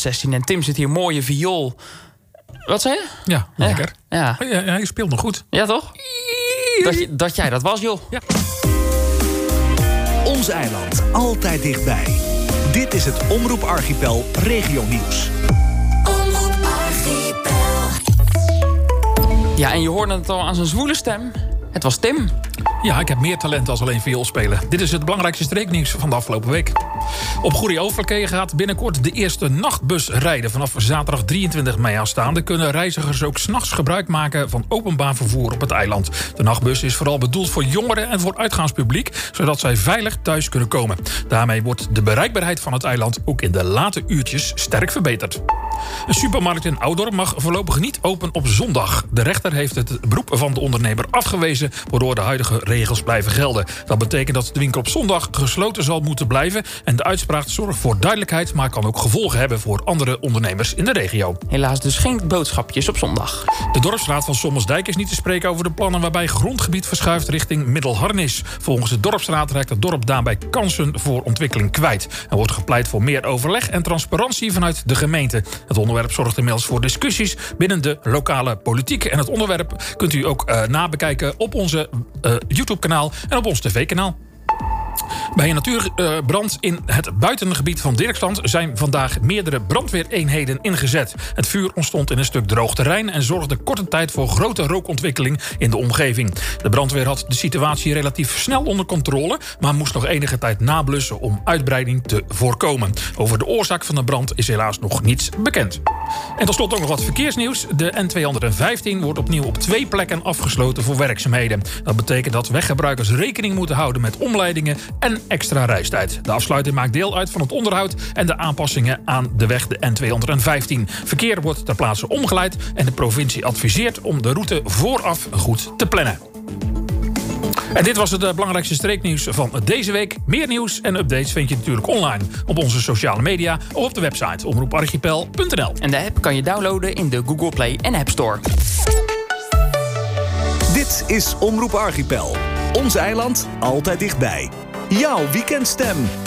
16. En Tim zit hier mooie viool. Wat zei je? Ja, lekker. Ja. Hij speelt nog goed. Ja, toch? Dat jij dat was, joh. Ja. Ons eiland, altijd dichtbij. Dit is het Omroep Archipel Regionieuws. Omroep Archipel. Ja, en je hoorde het al aan zijn zwoele stem. Het was Tim. Ja, ik heb meer talent als alleen viool spelen. Dit is het belangrijkste streeknieuws van de afgelopen week. Op Goeree Overkee gaat binnenkort de eerste nachtbus rijden. Vanaf zaterdag 23 mei aanstaande kunnen reizigers ook 's nachts gebruik maken van openbaar vervoer op het eiland. De nachtbus is vooral bedoeld voor jongeren en voor uitgaanspubliek, zodat zij veilig thuis kunnen komen. Daarmee wordt de bereikbaarheid van het eiland ook in de late uurtjes sterk verbeterd. Een supermarkt in Oudorp mag voorlopig niet open op zondag. De rechter heeft het beroep van de ondernemer afgewezen, waardoor de huidige regels blijven gelden. Dat betekent dat de winkel op zondag gesloten zal moeten blijven. En de uitspraak zorgt voor duidelijkheid, maar kan ook gevolgen hebben voor andere ondernemers in de regio. Helaas dus geen boodschapjes op zondag. De dorpsraad van Sommelsdijk is niet te spreken over de plannen waarbij grondgebied verschuift richting Middelharnis. Volgens de dorpsraad raakt het dorp daarbij kansen voor ontwikkeling kwijt. Er wordt gepleit voor meer overleg en transparantie vanuit de gemeente. Het onderwerp zorgt inmiddels voor discussies binnen de lokale politiek. En het onderwerp kunt u ook nabekijken op onze YouTube-kanaal en op ons tv-kanaal. Bij een natuurbrand in het buitengebied van Dirksland zijn vandaag meerdere brandweereenheden ingezet. Het vuur ontstond in een stuk droog terrein en zorgde korte tijd voor grote rookontwikkeling in de omgeving. De brandweer had de situatie relatief snel onder controle, maar moest nog enige tijd nablussen om uitbreiding te voorkomen. Over de oorzaak van de brand is helaas nog niets bekend. En tot slot ook nog wat verkeersnieuws. De N215 wordt opnieuw op 2 plekken afgesloten voor werkzaamheden. Dat betekent dat weggebruikers rekening moeten houden met omleidingen en extra reistijd. De afsluiting maakt deel uit van het onderhoud en de aanpassingen aan de weg de N215. Verkeer wordt ter plaatse omgeleid en de provincie adviseert om de route vooraf goed te plannen. En dit was het belangrijkste streeknieuws van deze week. Meer nieuws en updates vind je natuurlijk online op onze sociale media of op de website omroeparchipel.nl. En de app kan je downloaden in de Google Play en App Store. Dit is Omroep Archipel. Ons eiland, altijd dichtbij. Jouw weekendstem.